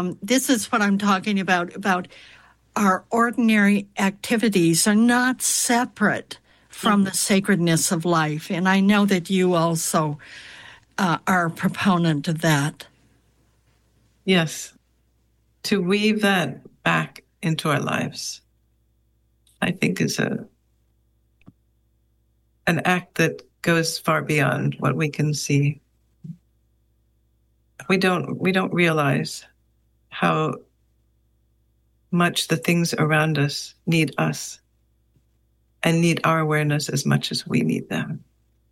This is what I'm talking about our ordinary activities are not separate from the sacredness of life. And I know that you also are a proponent of that. Yes. To weave that back into our lives, I think is an act that goes far beyond what we can see. We don't realize how much the things around us need us and need our awareness as much as we need them.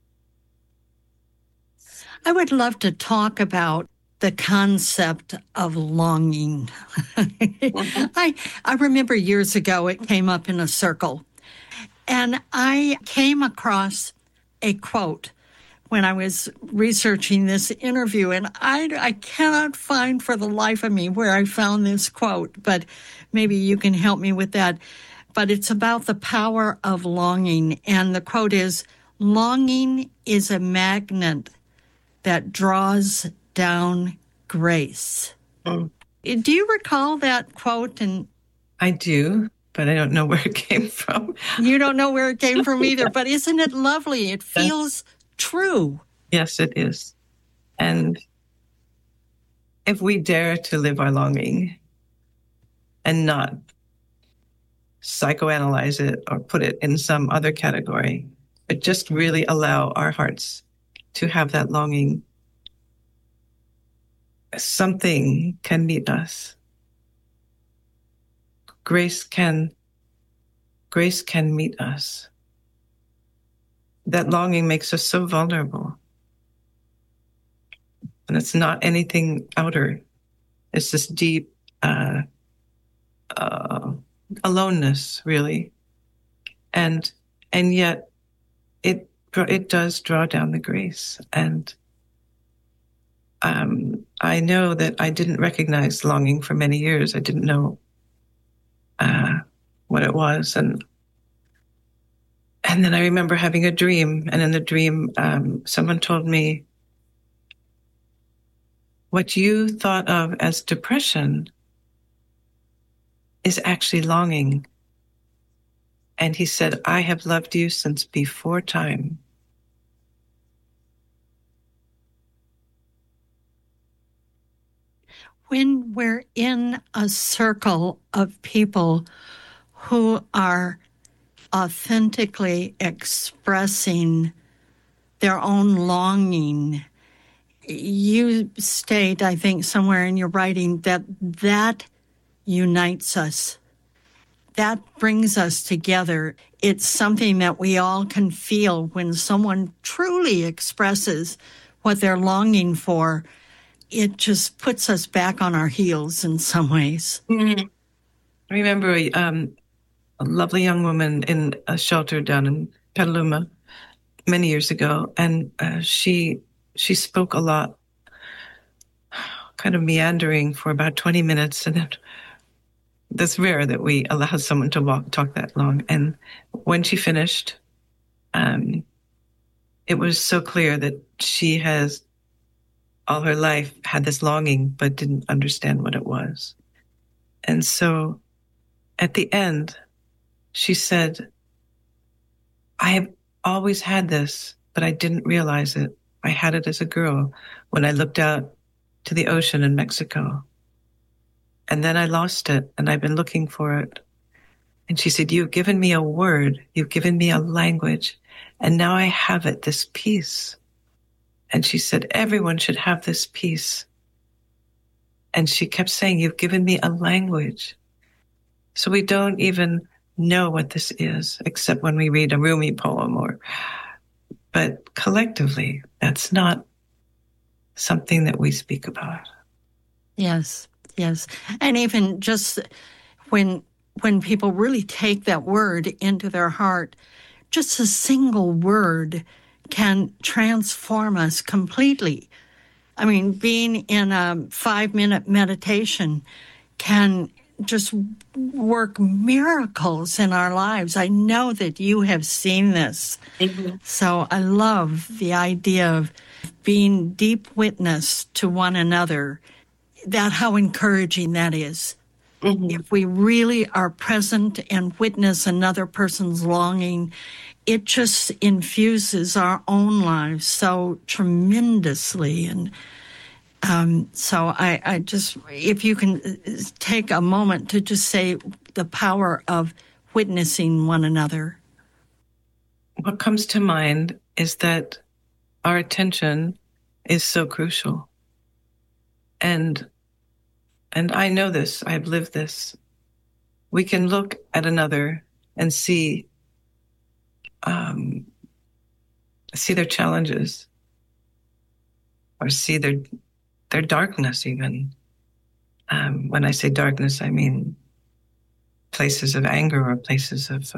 I would love to talk about the concept of longing. I remember years ago it came up in a circle, and I came across a quote when I was researching this interview, and I cannot find for the life of me where I found this quote, but maybe you can help me with that. But it's about the power of longing, and the quote is, "Longing is a magnet that draws down grace." Do you recall that quote? And I do, but I don't know where it came from. You don't know where it came from either, but isn't it lovely? It feels true. Yes, it is. And if we dare to live our longing and not psychoanalyze it or put it in some other category, but just really allow our hearts to have that longing, something can meet us. Grace can meet us. That longing makes us so vulnerable. And it's not anything outer. It's this deep aloneness, really. And yet it does draw down the grace. And I know that I didn't recognize longing for many years. I didn't know what it was. And then I remember having a dream, and in the dream, someone told me, what you thought of as depression is actually longing. And he said, I have loved you since before time. When we're in a circle of people who are authentically expressing their own longing, you state, I think, somewhere in your writing that unites us. That brings us together. It's something that we all can feel when someone truly expresses what they're longing for. It just puts us back on our heels in some ways. Mm-hmm. I remember a lovely young woman in a shelter down in Petaluma many years ago, and she spoke a lot, kind of meandering for about 20 minutes, and that's rare that we allow someone to talk that long. And when she finished, it was so clear that she has all her life had this longing, but didn't understand what it was. And so at the end, she said, I have always had this, but I didn't realize it. I had it as a girl when I looked out to the ocean in Mexico. And then I lost it, and I've been looking for it. And she said, you've given me a word, you've given me a language, and now I have it, this peace. And she said, everyone should have this peace. And she kept saying, you've given me a language. So we don't even know what this is, except when we read a Rumi poem but collectively, that's not something that we speak about. Yes. And even just when people really take that word into their heart, just a single word can transform us completely. I mean, being in a 5-minute meditation can just work miracles in our lives. I know that you have seen this. Mm-hmm. So I love the idea of being deep witness to one another how encouraging that is. Mm-hmm. If we really are present and witness another person's longing, it just infuses our own lives so tremendously. And so I just, if you can take a moment to just say the power of witnessing one another. What comes to mind is that our attention is so crucial. And I know this, I've lived this. We can look at another and see their challenges, or see their darkness even. When I say darkness, I mean places of anger or places of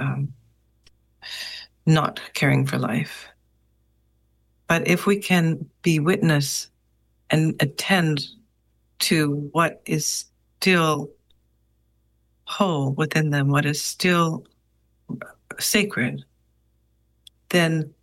not caring for life. But if we can be witness and attend to what is still whole within them, what is still sacred, then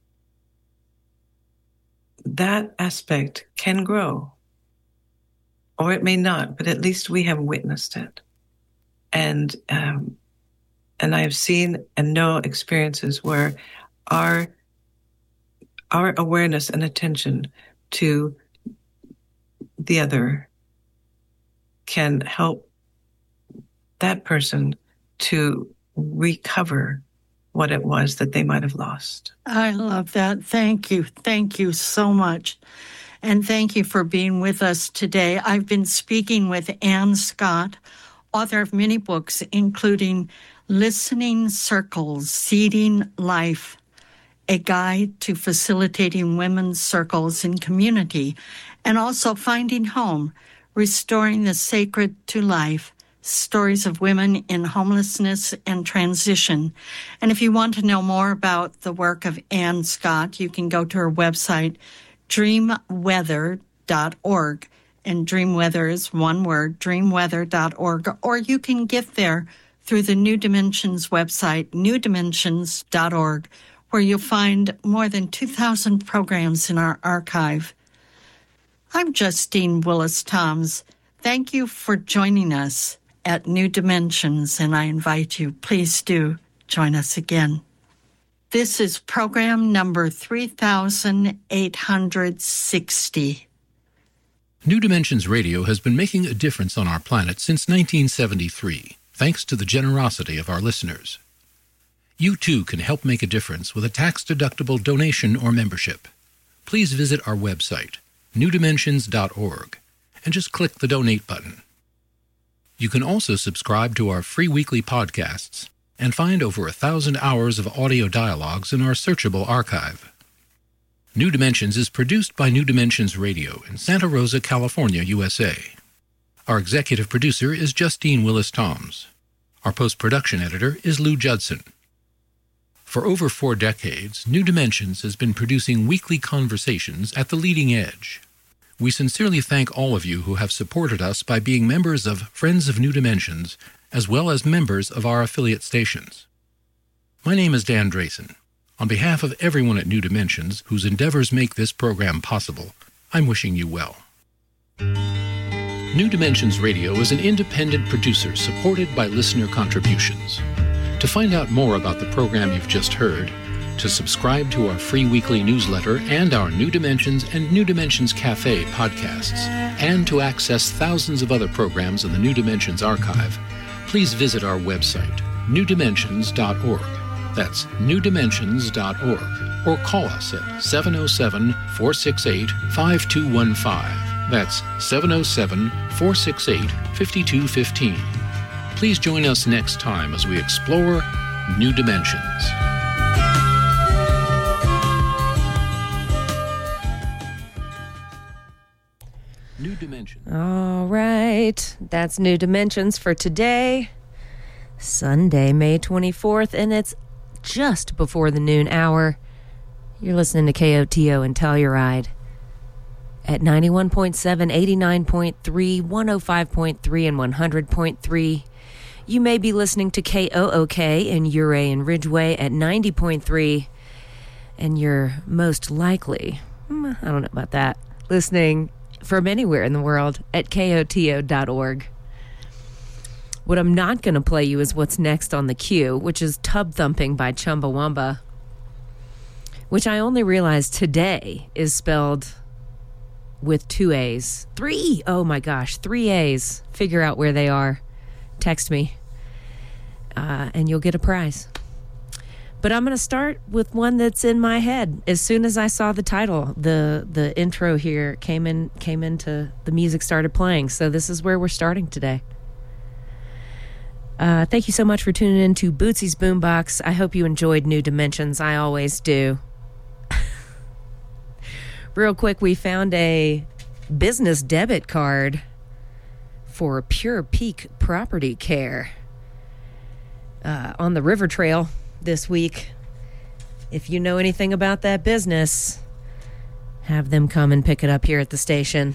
that aspect can grow. Or it may not, but at least we have witnessed it. And I have seen and know experiences where our awareness and attention to the other can help that person to recover what it was that they might have lost. I love that. Thank you. Thank you so much. And thank you for being with us today. I've been speaking with Ann Scott, author of many books, including Listening Circles, Seeding Life, a guide to facilitating women's circles in community, and also Finding Home, Restoring the Sacred to Life, Stories of Women in Homelessness and Transition. And if you want to know more about the work of Ann Scott, you can go to her website, dreamweather.org. And Dreamweather is one word, dreamweather.org. Or you can get there through the New Dimensions website, newdimensions.org, where you'll find more than 2,000 programs in our archive. I'm Justine Willis-Toms. Thank you for joining us at New Dimensions, and I invite you, please do join us again. This is program number 3860. New Dimensions Radio has been making a difference on our planet since 1973, thanks to the generosity of our listeners. You too can help make a difference with a tax-deductible donation or membership. Please visit our website, newdimensions.org, and just click the donate button. You can also subscribe to our free weekly podcasts and find over 1,000 hours of audio dialogues in our searchable archive. New Dimensions is produced by New Dimensions Radio in Santa Rosa, California, USA. Our executive producer is Justine Willis-Toms. Our post-production editor is Lou Judson. For over 4 decades, New Dimensions has been producing weekly conversations at the leading edge. We sincerely thank all of you who have supported us by being members of Friends of New Dimensions, as well as members of our affiliate stations. My name is Dan Drayson. On behalf of everyone at New Dimensions, whose endeavors make this program possible, I'm wishing you well. New Dimensions Radio is an independent producer supported by listener contributions. To find out more about the program you've just heard, to subscribe to our free weekly newsletter and our New Dimensions and New Dimensions Cafe podcasts, and to access thousands of other programs in the New Dimensions archive, please visit our website, newdimensions.org. That's newdimensions.org. Or call us at 707-468-5215. That's 707-468-5215. Please join us next time as we explore New Dimensions. New Dimensions. All right. That's New Dimensions for today, Sunday, May 24th, and it's just before the noon hour. You're listening to KOTO and Telluride at 91.7, 89.3, 105.3, and 100.3. You may be listening to KOOK in Ouray and Ridgeway at 90.3, and you're most likely, I don't know about that, listening from anywhere in the world at KOTO.org. What I'm not going to play you is what's next on the queue, which is Tub Thumping by Chumbawamba, which I only realized today is spelled with 2 A's. 3! Oh my gosh, 3 A's. Figure out where they are. Text me, and you'll get a prize. But I'm going to start with one that's in my head. As soon as I saw the title, the intro here came into the music started playing. So this is where we're starting today. Thank you so much for tuning in to Bootsy's Boombox. I hope you enjoyed New Dimensions. I always do. Real quick, we found a business debit card for Pure Peak Property Care on the River Trail this week. If you know anything about that business, have them come and pick it up here at the station.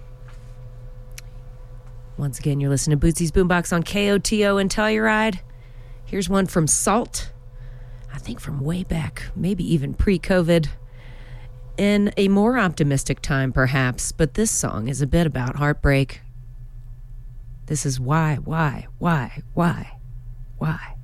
Once again, you're listening to Bootsy's Boombox on KOTO and Telluride. Here's one from Salt, I think from way back, maybe even pre-COVID, in a more optimistic time perhaps, but this song is a bit about heartbreak. This is Why?